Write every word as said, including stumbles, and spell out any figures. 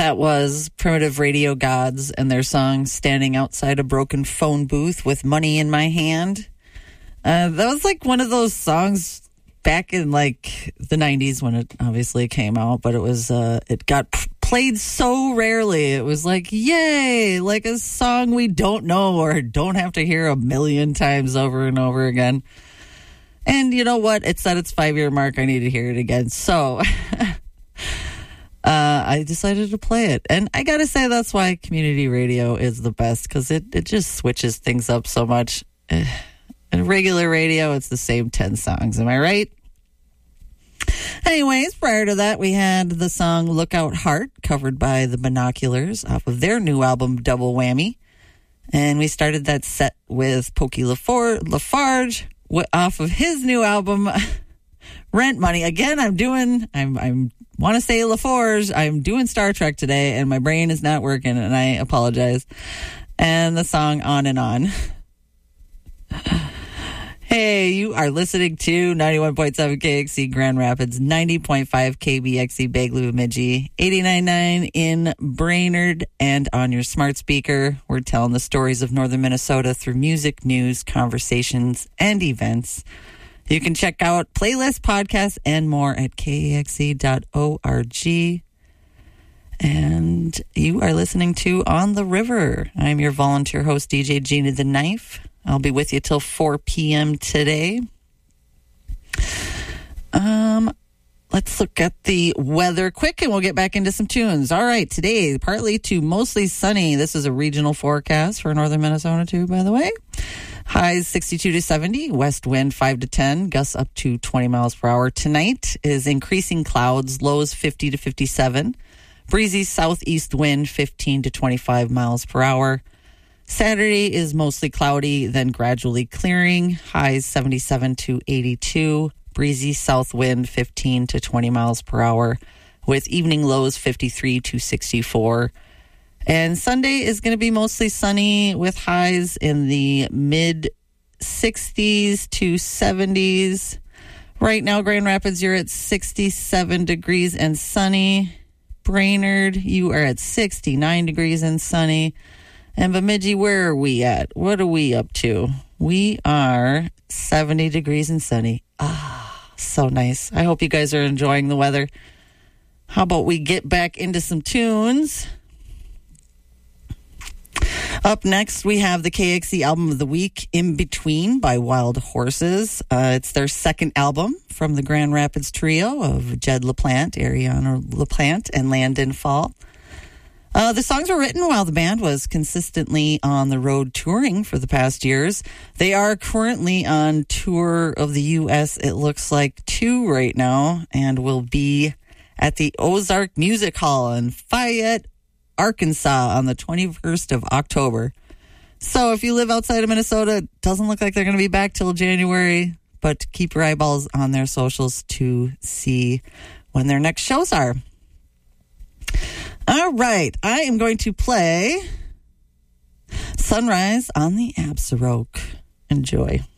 That was Primitive Radio Gods and their song Standing Outside a Broken Phone Booth with Money in My Hand. Uh, that was like one of those songs back in like the nineties when it obviously came out, but it was uh, it got p- played so rarely. It was like, yay, like a song we don't know or don't have to hear a million times over and over again. And you know what? It's at its five-year mark. I need to hear it again. So Uh, I decided to play it. And I got to say, that's why community radio is the best, because it, it just switches things up so much. In regular radio, it's the same ten songs. Am I right? Anyways, prior to that, we had the song Lookout Heart, covered by the Binoculars off of their new album, Double Whammy. And we started that set with Pokey Lafor- Lafarge off of his new album, Rent Money. Again, I'm doing, I'm, I'm, want to say LaForge. I'm doing Star Trek today, and my brain is not working, and I apologize. And the song On and On. Hey, you are listening to ninety-one point seven K X C Grand Rapids, ninety point five K B X C Bagley Bemidji, eighty-nine point nine in Brainerd, and on your smart speaker. We're telling the stories of northern Minnesota through music, news, conversations, and events. You can check out playlists, podcasts, and more at K A X C dot org. And you are listening to On the River. I'm your volunteer host, D J Gina the Knife. I'll be with you till four p.m. today. Um, let's look at the weather quick, and we'll get back into some tunes. All right, today, partly to mostly sunny. This is a regional forecast for northern Minnesota, too, by the way. Highs sixty-two to seventy, west wind five to ten, gusts up to twenty miles per hour. Tonight is increasing clouds, lows fifty to fifty-seven. Breezy southeast wind fifteen to twenty-five miles per hour. Saturday is mostly cloudy, then gradually clearing. Highs seventy-seven to eighty-two. Breezy south wind fifteen to twenty miles per hour, with evening lows fifty-three to sixty-four. And Sunday is going to be mostly sunny with highs in the mid sixties to seventies. Right now, Grand Rapids, you're at sixty-seven degrees and sunny. Brainerd, you are at sixty-nine degrees and sunny. And Bemidji, where are we at? What are we up to? We are seventy degrees and sunny. Ah, so nice. I hope you guys are enjoying the weather. How about we get back into some tunes? Up next, we have the K X C Album of the Week, In Between by Wild Horses. Uh, it's their second album from the Grand Rapids trio of Jed LaPlante, Ariana LaPlante, and Landon Fall. Uh, the songs were written while the band was consistently on the road touring for the past years. They are currently on tour of the U S, it looks like, two right now, and will be at the Ozark Music Hall in Fayette, Arkansas on the twenty-first of October. So if you live outside of Minnesota, it doesn't look like they're going to be back till January, but keep your eyeballs on their socials to see when their next shows are. All right, I am going to play Sunrise on the Absaroke. Enjoy.